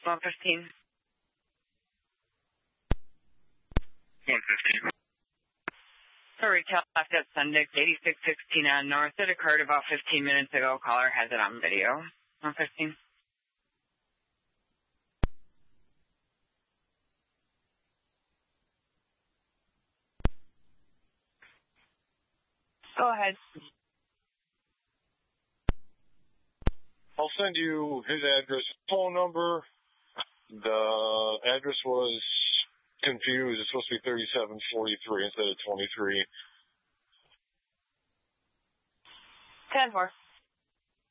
115. 115. Sorry, Cal left at Sundix, 8616 on North. It occurred about 15 minutes ago. Caller has it on video. 115. Go ahead. I'll send you his address, phone number. The address was confused. It's supposed to be 3743 instead of 23. 10-4.